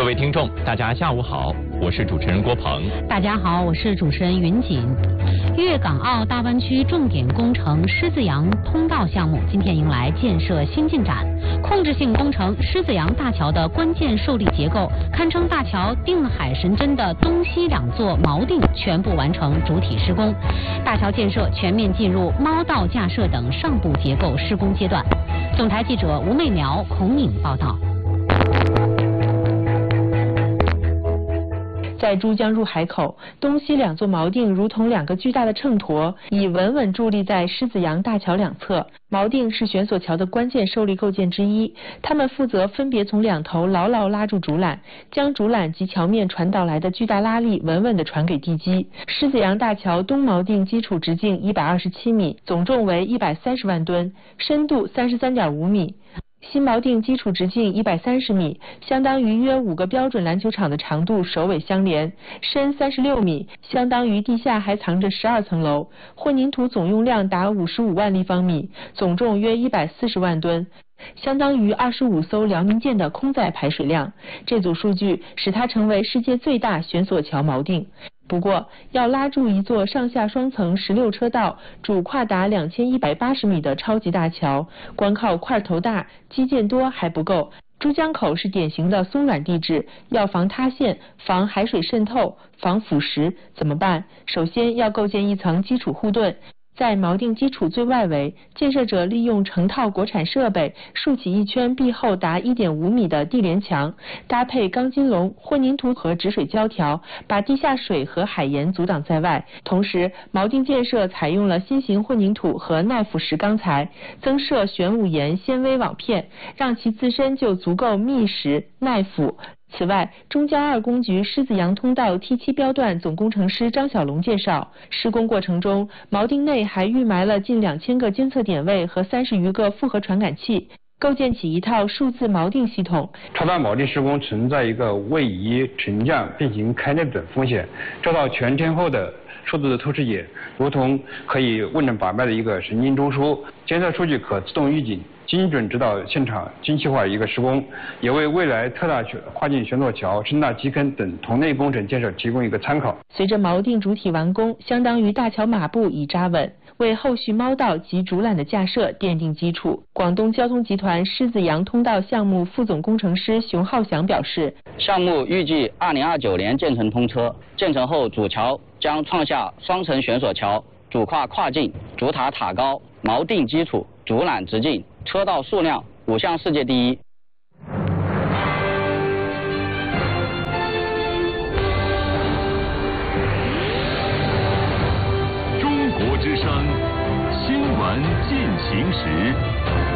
位听众，大家下午好，我是主持人郭鹏。 大家好，我是主持人云锦。粤港澳大湾区重点工程狮子洋通道项目今天迎来建设新进展。控制性工程狮子洋大桥的关键受力结构，堪称大桥定海神针的东西两座锚定全部完成主体施工，大桥建设全面进入锚道架设等上部结构施工阶段。总台记者吴媚苗、孔敏报道。 在珠江入海口，东西两座锚定如同两个巨大的秤砣，已稳稳伫立在狮子洋大桥两侧。锚定是悬索桥的关键受力构件之一，它们负责分别从两头牢牢拉住竹缆，将竹缆及桥面传导来的巨大拉力稳稳地传给地基。狮子洋大桥东锚定基础直径127米，总重为130万吨，深度33.5米。新锚定基础直径130米，相当于约5个标准篮球场的长度首尾相连，深36米，相当于地下还藏着12层楼。混凝土总用量达55万立方米，总重约140万吨，相当于25艘辽宁舰的空载排水量。这组数据使它成为世界最大悬索桥锚定。不过，要拉住一座上下双层16车道、主跨达2180米的超级大桥，光靠块头大、基建多还不够。珠江口是典型的松软地质，要防塌陷、防海水渗透、防腐蚀，怎么办？首先要构建一层基础护盾。在锚定基础最外围，建设者利用成套国产设备竖起一圈壁厚达1.5米的地连墙，搭配钢筋笼、混凝土和止水胶条，把地下水和海盐阻挡在外。同时，锚定建设采用了新型混凝土和耐腐蚀钢材，增设玄武岩纤维网片，让其自身就足够密实耐腐。此外，中江2公局狮子洋通道 T7 标段总工程师张小龙介绍，施工过程中，锚定内还预埋了近2000个监测点位和30余个复合传感器，构建起一套数字锚定系统。 超大锚定施工存在一个位移、沉降、变形开裂等风险，这套全天候的数字透视眼，如同可以问诊把脉的一个神经中枢，监测数据可自动预警，精准指导现场精细化一个施工，也为未来特大跨境悬索桥、深大基坑等同类工程建设提供一个参考。 随着锚定主体完工，相当于大桥马步已扎稳，为后续锚道及竹缆的架设奠定基础。广东交通集团狮子洋通道项目副总工程师熊浩翔表示， 项目预计2029年建成通车，建成后主桥将创下双层悬索桥、主跨境、主塔塔高、锚定基础、竹缆直径、车道数量5项世界第一。 中国之声，新闻进行时。